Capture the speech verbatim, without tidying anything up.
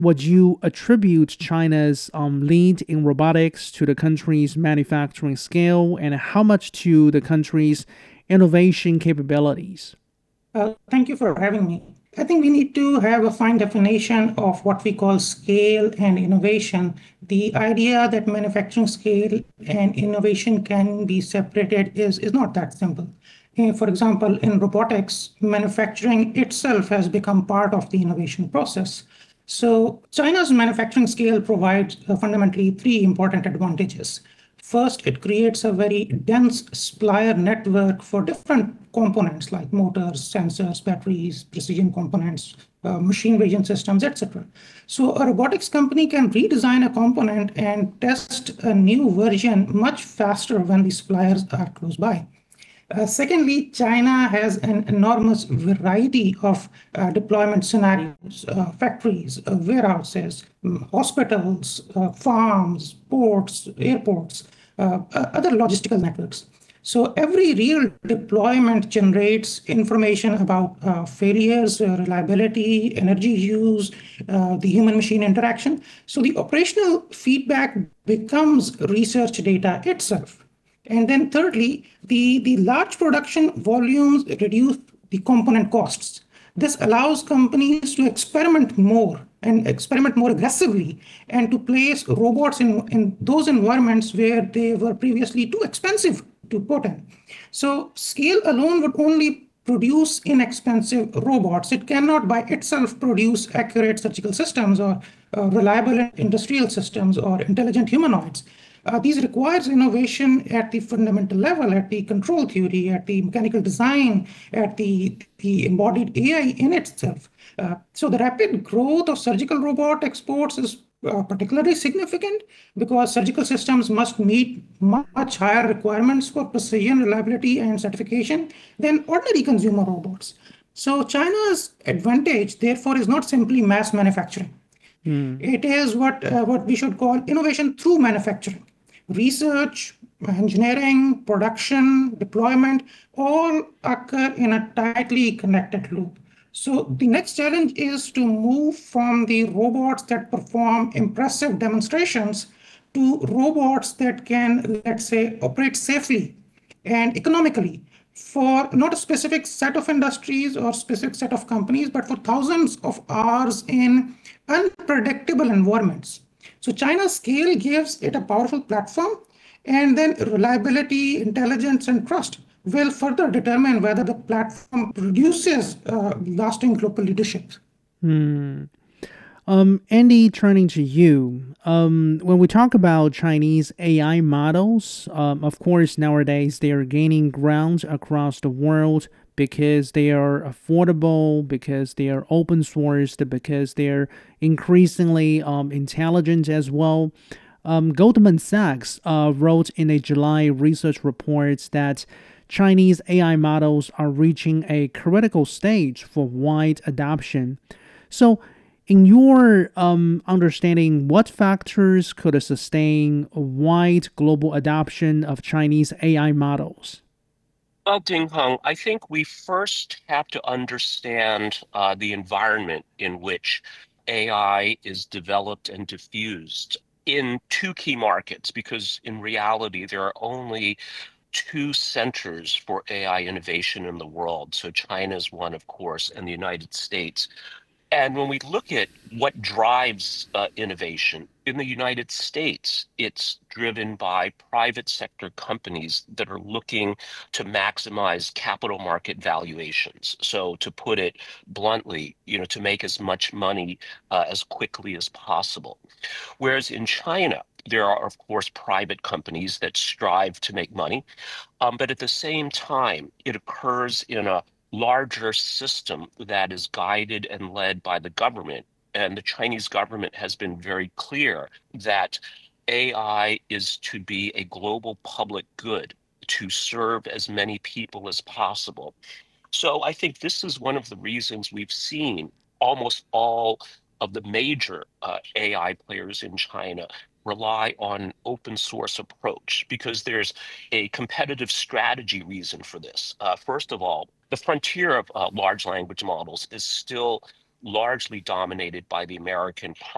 Would you attribute China's um, lead in robotics to the country's manufacturing scale, and how much to the country's innovation capabilities? Uh, thank you for having me. I think we need to have a fine definition of what we call scale and innovation. The idea that manufacturing scale and innovation can be separated is, is not that simple. Uh, For example, in robotics, manufacturing itself has become part of the innovation process. So China's manufacturing scale provides uh, fundamentally three important advantages. First, it creates a very dense supplier network for different components like motors, sensors, batteries, precision components, uh, machine vision systems, et cetera. So a robotics company can redesign a component and test a new version much faster when the suppliers are close by. Uh, secondly, China has an enormous variety of uh, deployment scenarios, uh, factories, uh, warehouses, um, hospitals, uh, farms, ports, airports, uh, uh, other logistical networks. So every real deployment generates information about uh, failures, uh, reliability, energy use, uh, the human-machine interaction. So the operational feedback becomes research data itself. And then thirdly, the, the large production volumes reduce the component costs. This allows companies to experiment more and experiment more aggressively and to place robots in, in those environments where they were previously too expensive to put in. So scale alone would only produce inexpensive robots. It cannot by itself produce accurate surgical systems or uh, reliable industrial systems or intelligent humanoids. Uh, these requires innovation at the fundamental level, at the control theory, at the mechanical design, at the, the embodied A I in itself. Uh, so the rapid growth of surgical robot exports is uh, particularly significant because surgical systems must meet much higher requirements for precision, reliability, and certification than ordinary consumer robots. So China's advantage, therefore, is not simply mass manufacturing. Hmm. It is what, uh, what we should call innovation through manufacturing. Research, engineering, production, deployment all occur in a tightly connected loop. So the next challenge is to move from the robots that perform impressive demonstrations to robots that can, let's say, operate safely and economically for not a specific set of industries or specific set of companies, but for thousands of hours in unpredictable environments. So China's scale gives it a powerful platform, and then reliability, intelligence, and trust will further determine whether the platform produces uh, lasting global leadership. Hmm. Um, Andy, turning to you, um, when we talk about Chinese A I models, um, of course, nowadays they are gaining ground across the world because they are affordable, because they are open sourced, because they're increasingly um, intelligent as well. Um, Goldman Sachs uh, wrote in a July research report that Chinese A I models are reaching a critical stage for wide adoption. So, in your um, understanding, what factors could sustain a wide global adoption of Chinese A I models? Well, Ding Hong, I think we first have to understand uh, the environment in which A I is developed and diffused in two key markets, because in reality, there are only two centers for A I innovation in the world. So China is one, of course, and the United States. And when we look at what drives uh, innovation in the United States, it's driven by private sector companies that are looking to maximize capital market valuations. So to put it bluntly, you know, to make as much money uh, as quickly as possible. Whereas in China, there are, of course, private companies that strive to make money, um, but at the same time, it occurs in a larger system that is guided and led by the government. And the Chinese government has been very clear that A I is to be a global public good to serve as many people as possible. So I think this is one of the reasons we've seen almost all of the major uh, A I players in China rely on an open source approach because there's a competitive strategy reason for this. Uh, first of all, the frontier of uh, large language models is still largely dominated by the American